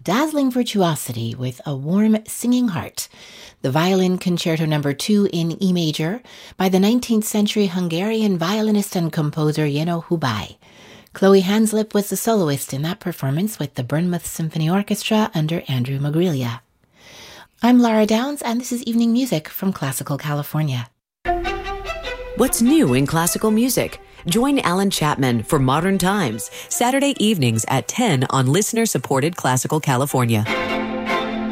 dazzling virtuosity with a warm singing heart. The Violin Concerto No. 2 in E major by the 19th century Hungarian violinist and composer Jenő Hubay. Chloe Hanslip was the soloist in that performance with the Bournemouth Symphony Orchestra under Andrew Magrilia. I'm Lara Downs, and this is Evening Music from Classical California. What's new in classical music? Join Alan Chapman for Modern Times, Saturday evenings at 10 on listener-supported Classical California.